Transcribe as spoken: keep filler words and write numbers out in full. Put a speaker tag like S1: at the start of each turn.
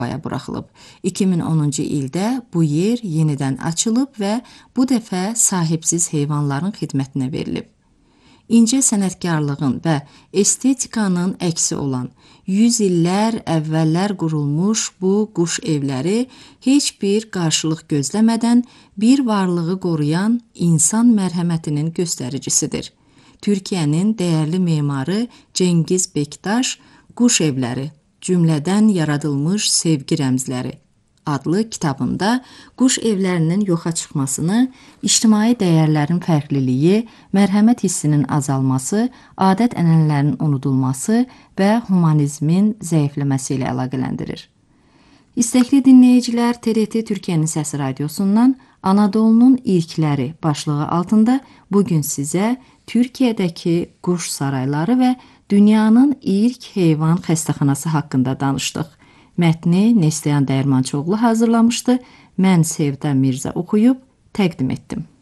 S1: buraxılıb. iki min onuncu ildə bu yer yenidən açılıb və bu dəfə sahibsiz heyvanların xidmətinə verilib. İncə sənətkarlığın və estetikanın əksi olan yüz illər əvvəllər qurulmuş bu quş evləri heç bir qarşılıq gözləmədən bir varlığı qoruyan insan mərhəmətinin göstəricisidir. Türkiyənin dəyərli memarı Cengiz Bektaş Quş evləri, cümlədən yaradılmış sevgi rəmzləri adlı kitabında quş evlərinin yoxa çıxmasını, ictimai dəyərlərin fərqliliyi, mərhəmət hissinin azalması, adət-ənənələrin unudulması və humanizmin zəifləməsi ilə əlaqələndirir. İstəkli dinləyicilər, T R T Türkiyənin Səsi Radiosundan Anadolunun İlkləri başlığı altında bugün sizə Türkiyədəki quş sarayları və dünyanın ilk heyvan xəstəxanası haqqında danışdıq. Mətni Neslihan Dəyirmançıoğlu hazırlamışdı, mən Sevda Mirzə oxuyub təqdim etdim.